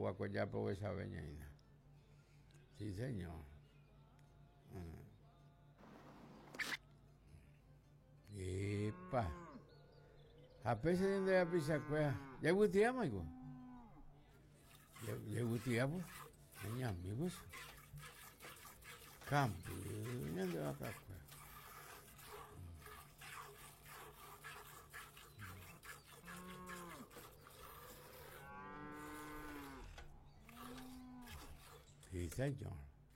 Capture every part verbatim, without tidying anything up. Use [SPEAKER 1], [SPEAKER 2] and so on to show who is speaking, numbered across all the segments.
[SPEAKER 1] Guacoyapo o esa veñaina. Sí, señor. Mm. Epa. A pesar de la pizza cuea. ¿Ya gustia, amigo? ¿Ya gustia, pues? Niña, amigos. Cambio. ¿Ya de acá, cuea? Sí, señor.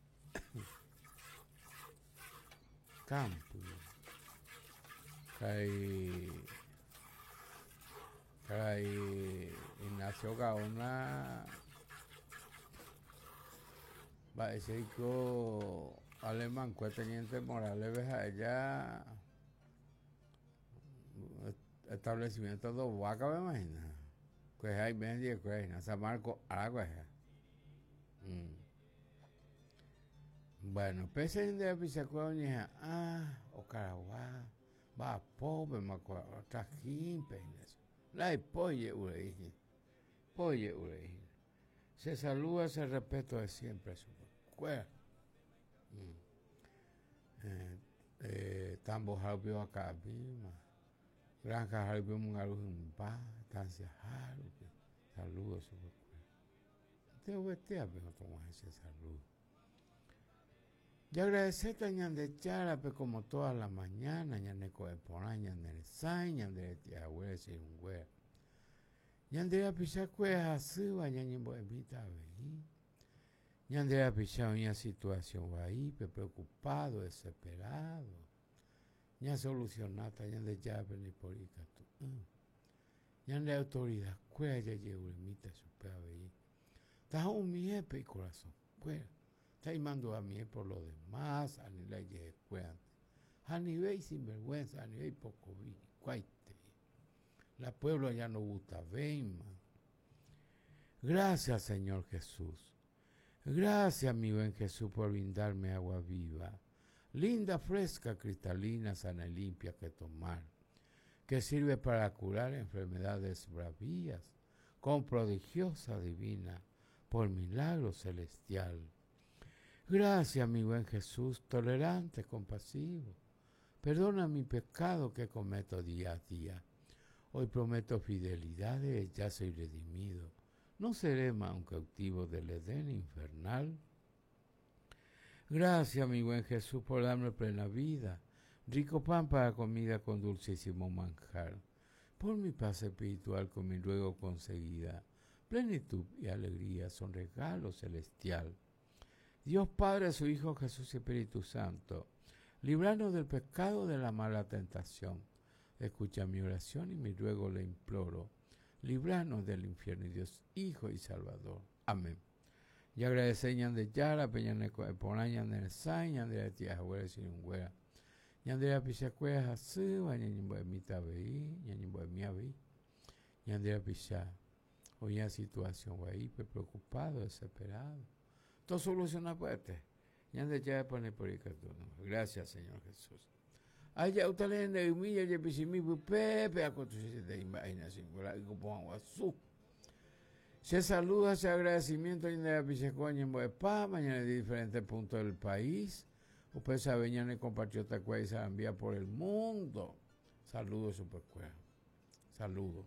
[SPEAKER 1] Campo. Cae. Cae. Ignacio Gaona. Va a decir que alemán, que teniente Morales, veja ella. Establecimiento de Huaca, me imagino. Que hay medio que San Marco, agua. Bueno, pese en de Pisacoña, ah, o Caraguá, va pobre, me acuerdo, está aquí, peines. La polle, urei, polle, urei. Se saluda ese respeto de siempre, su cuera. Tambo Jalpio acá, Bima. Granja Jalpio Mungarujumba, Tancia Jalpio. Saludos, su cuera. Te voy a estar, pero tomar ese saludo. Y agradecerte a Ñande Charape como todas las mañanas, Ñande Coepona, Ñande Sai, Ñande Tiahuel, Sirungüe. Ñande a Pichacue, Hasuba, Ñande Boemita, Veí. Ñande a Pichar una situación ahí, preocupado, desesperado. Ñande solucionata, Ñande Charape, ni por Icatu. Ñande autoridad, Cuella, Yeuremita, Supea, Veí. Está un miepe y corazón, fuera. Está llamando a mí por lo demás, a nivel de escuela, a nivel sinvergüenza, a nivel poco vi, cuaite. La pueblo ya no gusta, ven, man. Gracias, Señor Jesús. Gracias, mi buen Jesús, por brindarme agua viva, linda, fresca, cristalina, sana y limpia que tomar, que sirve para curar enfermedades bravías, con prodigiosa divina, por milagro celestial. Gracias, mi buen Jesús, tolerante, compasivo. Perdona mi pecado que cometo día a día. Hoy prometo fidelidades, ya soy redimido. No seré más un cautivo del Edén infernal. Gracias, mi buen Jesús, por darme plena vida, rico pan para comida con dulcísimo manjar. Por mi paz espiritual con mi ruego conseguida, plenitud y alegría son regalo celestial. Dios Padre, su Hijo Jesús y Espíritu Santo, librarnos del pecado de la mala tentación. Escucha mi oración y mi ruego le imploro. Librarnos del infierno, Dios Hijo y Salvador. Amén. Y agradecer Ñande Yara, Peñaneco de Pona, Ñande Sai, Ñande de Tiahuel, Sinungüera, Ñande de Pichacuea, Jasuba, Ñandimbo de Mitabeí, Ñandimbo de Miabeí, Ñande de Pichá. Hoy en situación ahí, preocupado, desesperado. Todo soluciona puede. Ñande ya pone por ahí. Gracias, Señor Jesús. Allá usted le ende humilla y pisimi pepe a construirse de imaginación. Y como aguazú. Se saluda, se agradecimiento en la Pichacoña en Boepá, mañana de diferentes puntos del país. Usted sabe, Ñande compatriota que se envía por el mundo. Saludos, supercuera. Saludos.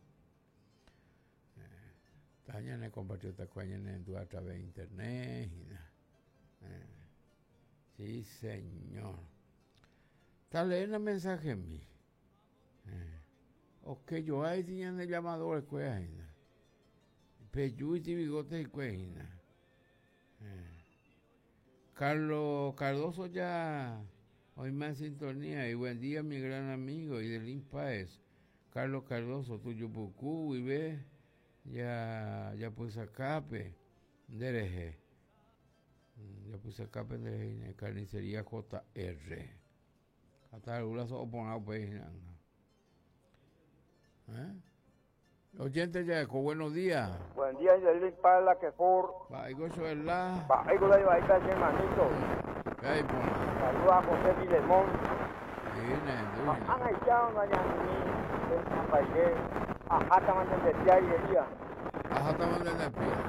[SPEAKER 1] Tañane compatriota cuañane a través de internet. Eh, sí, señor. Está leyendo el mensaje en mí. Eh, ok, yo ahí tienen el llamador cuejina. Peyuiti bigote y cuejina. Eh. Carlos Cardoso ya hoy más en sintonía. Y buen día, mi gran amigo. Y del Impaes. Carlos Cardoso, tuyo Bucú, y ve. Ya, ya puse escape, Dereje. Ya puse escape de carnicería J R. Hasta el brazo oponado, pues. ¿Eh? Oyente ya, con buenos días.
[SPEAKER 2] Buen día, Yelín Pala, que por.
[SPEAKER 1] Baigo, eso es la.
[SPEAKER 2] Baigo, la iba a ir hermanito.
[SPEAKER 1] Ahí, pues.
[SPEAKER 2] Saludos a José Filemón.
[SPEAKER 1] Viene, viene.
[SPEAKER 2] Han echado una llaní, el Zapagué. Ajá, también de día y de día.
[SPEAKER 1] Ajá, también de día.